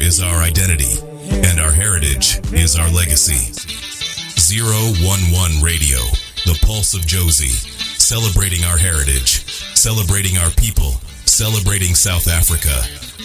is our identity, and our heritage is our legacy. 011 Radio, the pulse of Jozi, celebrating our heritage, celebrating our people, celebrating South Africa.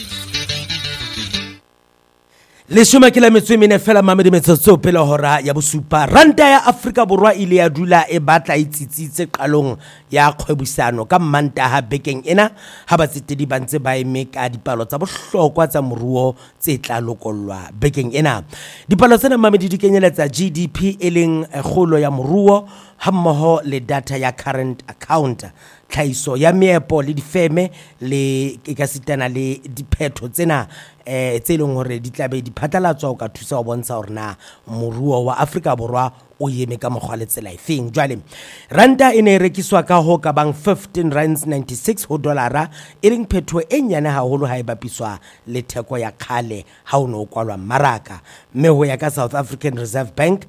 Leshoma ke la metswemene fela mamedi metsotso pele hora ya bosupa. Ranta ya Afrika Borwa ile ya dula e batla itsitsitse qalong ya kgwebisano ka Mantaha bekeng ena ha batsetedi ba ntse ba eme ka dipalo tsa bohlokwa tsa moruo tse tla lokollwa bekeng ena. Dipalo tsena mamedi di kenyeletsa GDP eleng kgolo ya moruo hammoho le data ya current account, tlhaiso ya meepo le difeme le ekasitana le diphetho tsena tse leng hore di tlabe di phatlalatswa ka thusa ho bontsha hore na moruo wa Afrika Borwa o yeme ka mokgwa le tsela efeng. Jwale ranta ene rekiswa ka ho ka bang 15.96 ho dollara, eleng phetho e nyane haholo ha e bapiswa le theko ya khale ha o no kwalwa mmaraka. Mme ho ya ka South African Reserve Bank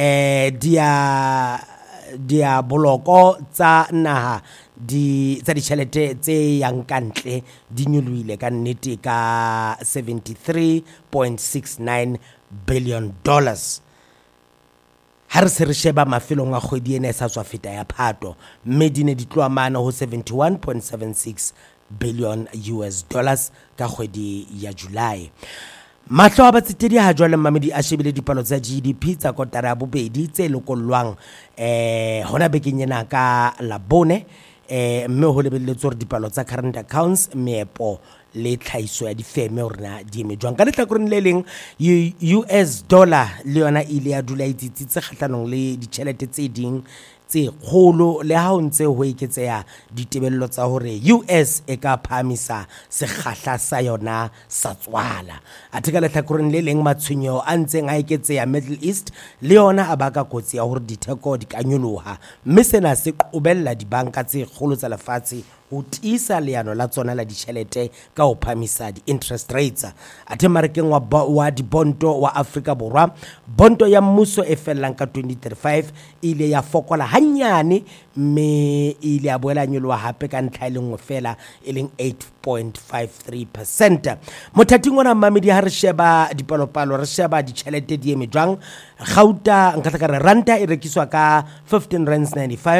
dia boloko tsa naha tsa ditjhelete tse yang kantle di nyoloile ka nnete ka $73.69 billion. Ha re se re sheba mafelong a kgwedi ena sa tswa feta ya Phato, mme di ne di tloamana ho $71.76 billion ka kgwedi ya July. Mahlo a batsetedi ha jwale mamedi a shebile dipalo tsa GDP tsa kotara ya bobedi tse lokollwang hona bekeng ena ka Labone, mme ho lebelletswe hore dipalo tsa current accounts, meepo le tlhaiso ya difeme hore na di eme jwang. Ka lehlakoreng le leng US dollar le yona ile ya dula itsitsitse kgahlanong le ditjhelete tse ding tse kgolo, le ha ho ntse ho eketseha ditebello tsa hore US e ka phamisa sekgahla sa yona sa tswala. Athe ka lehlakoreng le leng matshwenyeho a ntseng a eketseha Middle East le yona a baka kotsi ya hore ditheko di ka nyoloha, mme sena se qobella dibanka tse kgolo tsa lefatshe ho tiisa leano la tsona la ditjhelete ka ho phamisa di-interest rates. Athe marekeng wa dibonto wa Afrika Borwa, bonto ya mmuso e fellang ka 2035 ile ya fokola hanyane, mme ile ya boela nyoloha hape ka ntlha e lengwe fela e leng 8.53%. Mothating ona mamedi ha re sheba dipalopalo, re sheba ditjhelete di eme jwang. Gauta nka tla ka re ranta e rekiswa ka 15.95